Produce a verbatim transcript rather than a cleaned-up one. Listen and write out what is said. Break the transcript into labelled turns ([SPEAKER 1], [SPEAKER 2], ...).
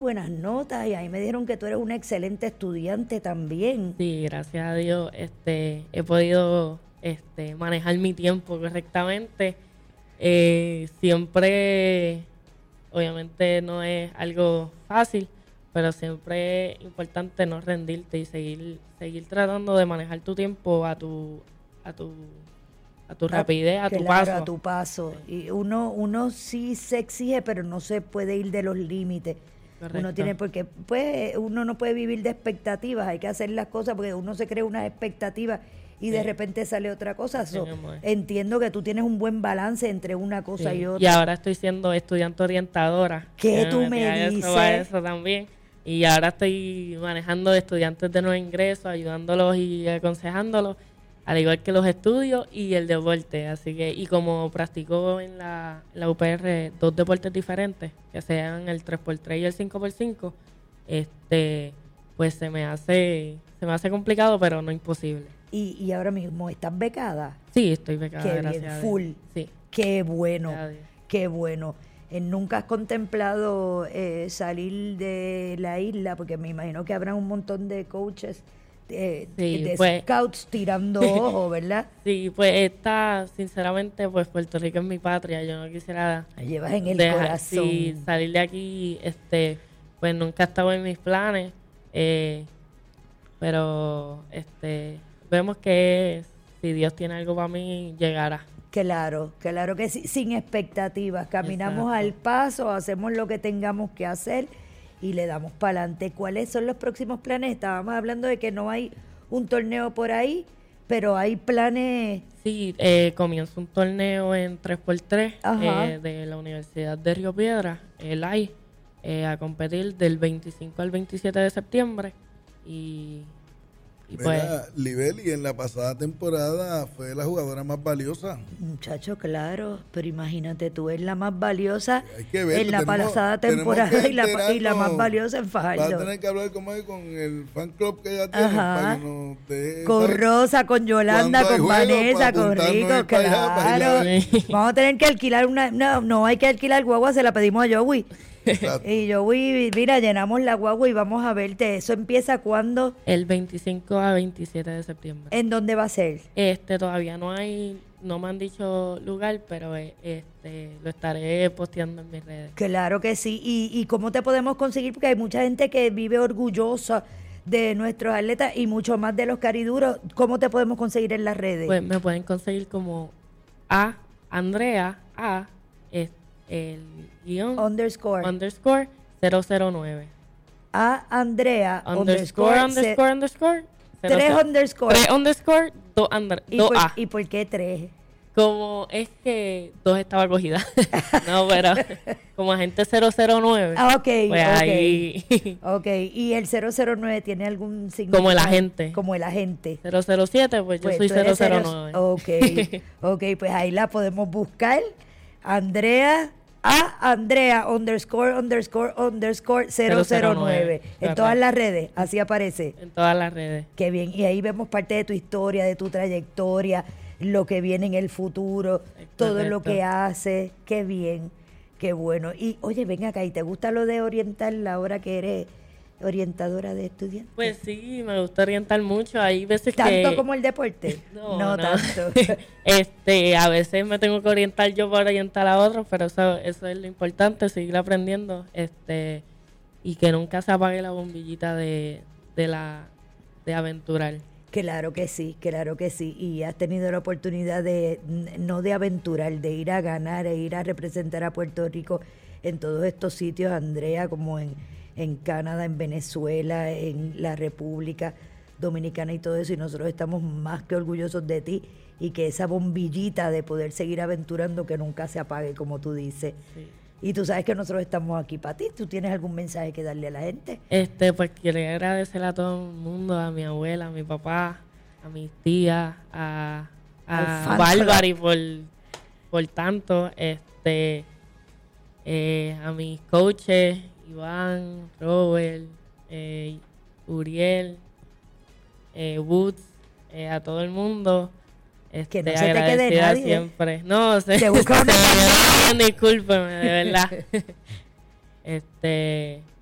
[SPEAKER 1] buenas notas y ahí me dijeron que tú eres una excelente estudiante también.
[SPEAKER 2] Sí, gracias a Dios este, he podido este, manejar mi tiempo correctamente. Eh, siempre, obviamente no es algo fácil, pero siempre es importante no rendirte y seguir seguir tratando de manejar tu tiempo a tu a tu a tu rapidez, a tu
[SPEAKER 1] claro,
[SPEAKER 2] paso.
[SPEAKER 1] a tu paso. Y uno uno sí se exige, pero no se puede ir de los límites.
[SPEAKER 2] Correcto.
[SPEAKER 1] Uno tiene, porque pues uno no puede vivir de expectativas, hay que hacer las cosas porque uno se crea unas expectativas y sí. de repente sale otra cosa. So, entiendo que tú tienes un buen balance entre una cosa
[SPEAKER 2] sí.
[SPEAKER 1] y otra.
[SPEAKER 2] Y ahora estoy siendo estudiante orientadora.
[SPEAKER 1] ¿Qué tú me, me dices?
[SPEAKER 2] Eso, eso también. Y ahora estoy manejando estudiantes de nuevo ingreso, ayudándolos y aconsejándolos, al igual que los estudios y el deporte. Así que, y como practico en la, la U P R dos deportes diferentes, que sean el tres por tres y el cinco por cinco, este, pues se me hace, se me hace complicado, pero no imposible.
[SPEAKER 1] ¿Y, y ahora mismo estás becada?
[SPEAKER 2] Sí, estoy becada.
[SPEAKER 1] Qué
[SPEAKER 2] gracias
[SPEAKER 1] bien,
[SPEAKER 2] a Dios.
[SPEAKER 1] full.
[SPEAKER 2] Sí.
[SPEAKER 1] Qué bueno, qué bueno. Eh, ¿Nunca has contemplado eh, salir de la isla? Porque me imagino que habrá un montón de coaches, de,
[SPEAKER 2] sí,
[SPEAKER 1] de
[SPEAKER 2] pues,
[SPEAKER 1] scouts tirando ojos, ¿verdad?
[SPEAKER 2] Sí, pues esta, sinceramente, pues Puerto Rico es mi patria. Yo no quisiera...
[SPEAKER 1] La llevas en el
[SPEAKER 2] dejar,
[SPEAKER 1] corazón.
[SPEAKER 2] Sí, salir de aquí, este, pues nunca ha estado en mis planes. Eh, pero, este, vemos que si Dios tiene algo para mí, llegará.
[SPEAKER 1] Claro, claro que sí, sin expectativas. Caminamos Exacto. al paso, hacemos lo que tengamos que hacer y le damos para adelante. ¿Cuáles son los próximos planes? Estábamos hablando de que no hay un torneo por ahí, pero hay planes...
[SPEAKER 2] Sí, eh, comienza un torneo en tres por tres eh, de la Universidad de Río Piedras, el A I, eh, a competir del veinticinco al veintisiete de septiembre. Y... Y pues,
[SPEAKER 3] Libeli en la pasada temporada fue la jugadora más valiosa.
[SPEAKER 1] Muchacho, claro, pero imagínate, tú eres la más valiosa
[SPEAKER 3] Hay que ver,
[SPEAKER 1] en la
[SPEAKER 3] tenemos,
[SPEAKER 1] pasada temporada y la, y la más valiosa en Fajardo.
[SPEAKER 3] Va a tener que hablar como es con el fan club que ella tiene. Ajá. Para que nos deje,
[SPEAKER 1] con
[SPEAKER 3] ¿sabes?
[SPEAKER 1] Rosa, con Yolanda, con Vanessa, con Rico, claro.
[SPEAKER 3] Allá,
[SPEAKER 1] vamos a tener que alquilar una, no, no hay que alquilar guagua, se la pedimos a Joey. Exacto. Y yo, uy, mira, llenamos la guagua y vamos a verte. ¿Eso empieza cuándo?
[SPEAKER 2] El veinticinco a veintisiete de septiembre.
[SPEAKER 1] ¿En dónde va a ser?
[SPEAKER 2] Este, todavía no hay, no me han dicho lugar, pero este, lo estaré posteando en mis redes.
[SPEAKER 1] Claro que sí. ¿Y, y cómo te podemos conseguir? Porque hay mucha gente que vive orgullosa de nuestros atletas y mucho más de los cariduros. ¿Cómo te podemos conseguir en las redes?
[SPEAKER 2] Pues me pueden conseguir como a Andrea a este, el guión
[SPEAKER 1] underscore
[SPEAKER 2] underscore cero cero nueve
[SPEAKER 1] a Andrea
[SPEAKER 2] underscore underscore underscore
[SPEAKER 1] tres underscore
[SPEAKER 2] tres underscore dos andra,
[SPEAKER 1] ¿Y,
[SPEAKER 2] dos
[SPEAKER 1] por,
[SPEAKER 2] A.
[SPEAKER 1] ¿Y por qué tres?
[SPEAKER 2] Como es que dos estaba cogida. No, pero como agente cero cero nueve.
[SPEAKER 1] Ah, ok,
[SPEAKER 2] pues
[SPEAKER 1] ok.
[SPEAKER 2] Ahí.
[SPEAKER 1] Ok, ¿y el cero cero nueve tiene algún significado?
[SPEAKER 2] Como el agente.
[SPEAKER 1] Como el agente.
[SPEAKER 2] cero cero siete, pues, pues yo soy cero cero nueve.
[SPEAKER 1] Ok, ok, pues ahí la podemos buscar. Andrea... A Andrea underscore underscore underscore cero cero nueve en todas las redes, así aparece.
[SPEAKER 2] En todas las redes.
[SPEAKER 1] Qué bien, y ahí vemos parte de tu historia, de tu trayectoria, lo que viene en el futuro, es todo correcto. Lo que hace, qué bien, qué bueno. Y oye, ven acá, ¿y te gusta lo de orientar ahora que eres orientadora de estudiantes?
[SPEAKER 2] Pues sí, me gusta orientar mucho. Hay veces
[SPEAKER 1] ¿Tanto
[SPEAKER 2] que...
[SPEAKER 1] ¿Tanto como el deporte?
[SPEAKER 2] No,
[SPEAKER 1] no, no. tanto.
[SPEAKER 2] este, a veces me tengo que orientar yo para orientar a otros, pero eso, eso es lo importante, seguir aprendiendo, este, y que nunca se apague la bombillita de, de la de aventurar.
[SPEAKER 1] Claro que sí, claro que sí. Y has tenido la oportunidad de, no de aventurar, de ir a ganar e ir a representar a Puerto Rico en todos estos sitios, Andrea, como en en Canadá, en Venezuela, en la República Dominicana y todo eso, y nosotros estamos más que orgullosos de ti y que esa bombillita de poder seguir aventurando que nunca se apague, como tú dices.
[SPEAKER 2] Sí.
[SPEAKER 1] Y tú sabes que nosotros estamos aquí para ti. ¿Tú tienes algún mensaje que darle a la gente?
[SPEAKER 2] Este, pues quiero agradecer a todo el mundo, a mi abuela, a mi papá, a mis tías, a, a Bárbara por, por tanto, este, eh, a mis coaches, Iván, Robert, eh, Uriel, eh, Woods, eh, a todo el mundo. Este,
[SPEAKER 1] que no se te quede nadie.
[SPEAKER 2] Siempre. No, se,
[SPEAKER 1] te busca una
[SPEAKER 2] discúlpeme, de verdad. este,